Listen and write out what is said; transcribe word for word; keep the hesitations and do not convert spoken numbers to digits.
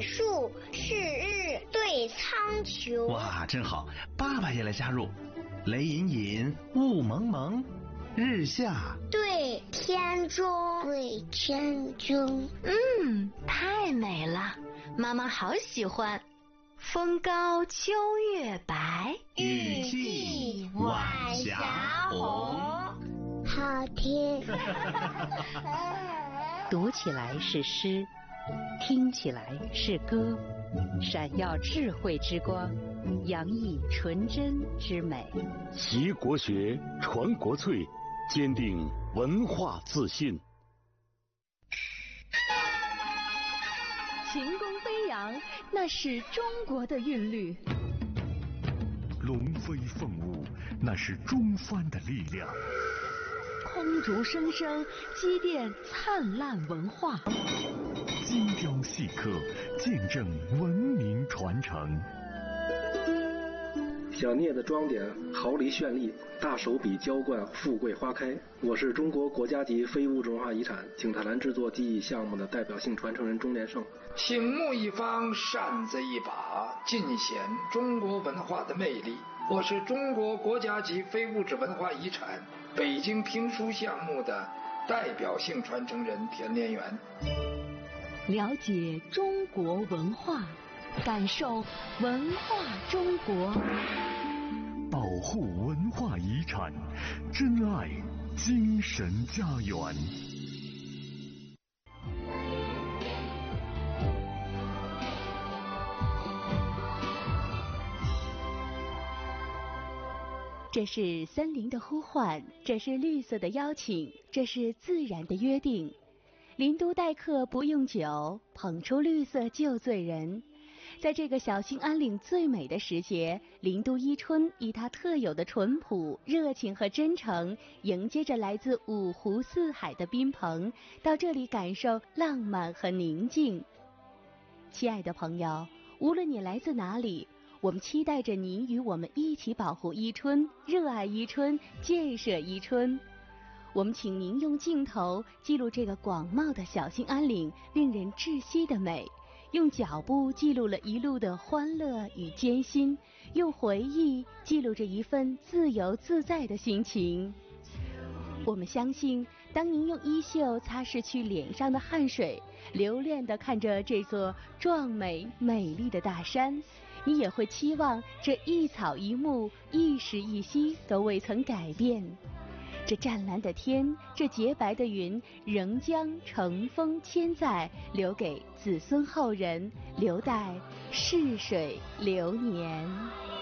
树，是日对苍穹。 哇，真好！爸爸也来加入。雷隐隐，雾蒙蒙，日下对天中，对天中。 嗯，太美了，妈妈好喜欢。风高秋月白， 雨霁晚霞红。 好听。 读起来是诗，听起来是歌，闪耀智慧之光，洋溢纯真之美。 习国学，传国粹，坚定文化自信。 琴弓飞扬，那是中国的韵律； 龙飞凤舞，那是中藩的力量； 空竹声声，积淀灿烂文化； 精雕细刻，见证文明传承。 小镊子装点，毫厘绚丽；大手笔浇灌，富贵花开。我是中国国家级非物质文化遗产景泰蓝制作技艺项目的代表性传承人钟连胜。 醒目一方，扇子一把，尽显中国文化的魅力。我是中国国家级非物质文化遗产北京评书项目的代表性传承人田连元。 了解中国文化，感受文化中国。 保护文化遗产，珍爱精神家园。 这是森林的呼唤，这是绿色的邀请，这是自然的约定。林都待客不用酒，捧出绿色就醉人。在这个小兴安岭最美的时节，林都伊春以它特有的淳朴、热情和真诚，迎接着来自五湖四海的宾朋，到这里感受浪漫和宁静。亲爱的朋友，无论你来自哪里，我们期待着您与我们一起保护伊春，热爱伊春，建设伊春。我们请您用镜头记录这个广袤的小兴安岭令人窒息的美，用脚步记录了一路的欢乐与艰辛，用回忆记录着一份自由自在的心情。我们相信，当您用衣袖擦拭去脸上的汗水，留恋地看着这座壮美美丽的大山，你也会期望这一草一木、一时一息都未曾改变。这湛蓝的天，这洁白的云，仍将乘风千载，留给子孙后人，留待逝水流年。